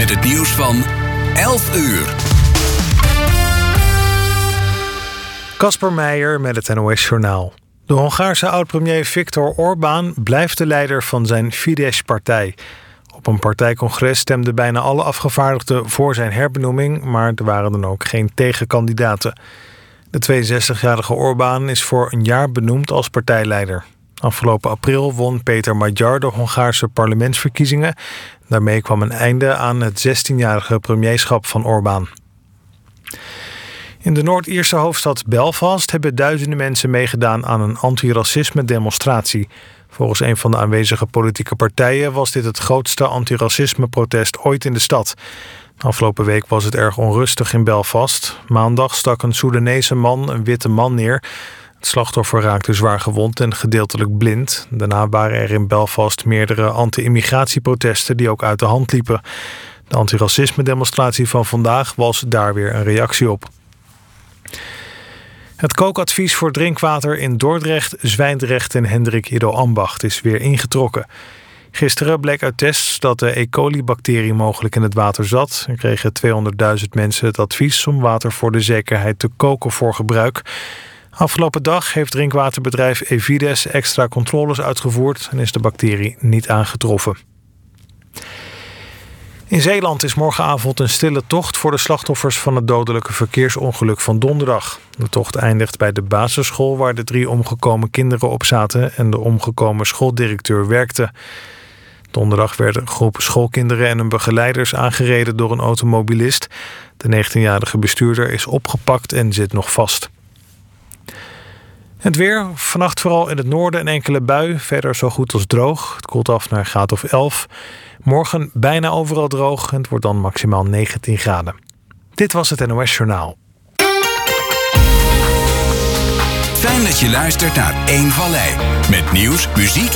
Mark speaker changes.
Speaker 1: met het nieuws van 11 uur.
Speaker 2: Kasper Meijer met het NOS-journaal. De Hongaarse oud-premier Viktor Orbán blijft de leider van zijn Fidesz-partij. Op een partijcongres stemden bijna alle afgevaardigden voor zijn herbenoeming, maar er waren dan ook geen tegenkandidaten. De 62-jarige Orbán is voor een jaar benoemd als partijleider. Afgelopen april won Peter Magyar de Hongaarse parlementsverkiezingen. Daarmee kwam een einde aan het 16-jarige premierschap van Orbán. In de Noord-Ierse hoofdstad Belfast hebben duizenden mensen meegedaan aan een antiracisme-demonstratie. Volgens een van de aanwezige politieke partijen was dit het grootste antiracisme-protest ooit in de stad. Afgelopen week was het erg onrustig in Belfast. Maandag stak een Soedanese man een witte man neer. Het slachtoffer raakte zwaar gewond en gedeeltelijk blind. Daarna waren er in Belfast meerdere anti-immigratieprotesten die ook uit de hand liepen. De antiracisme-demonstratie van vandaag was daar weer een reactie op. Het kookadvies voor drinkwater in Dordrecht, Zwijndrecht en Hendrik Ido Ambacht is weer ingetrokken. Gisteren bleek uit tests dat de E. coli-bacterie mogelijk in het water zat. Er kregen 200.000 mensen het advies om water voor de zekerheid te koken voor gebruik. Afgelopen dag heeft drinkwaterbedrijf Evides extra controles uitgevoerd en is de bacterie niet aangetroffen. In Zeeland is morgenavond een stille tocht voor de slachtoffers van het dodelijke verkeersongeluk van donderdag. De tocht eindigt bij de basisschool waar de 3 omgekomen kinderen op zaten en de omgekomen schooldirecteur werkte. Donderdag werden een groep schoolkinderen en hun begeleiders aangereden door een automobilist. De 19-jarige bestuurder is opgepakt en zit nog vast. Het weer, vannacht vooral in het noorden een enkele bui, verder zo goed als droog. Het koelt af naar een graad of 11. Morgen bijna overal droog en het wordt dan maximaal 19 graden. Dit was het NOS Journaal.
Speaker 1: Fijn dat je luistert naar 1 Vallei. Met nieuws, muziek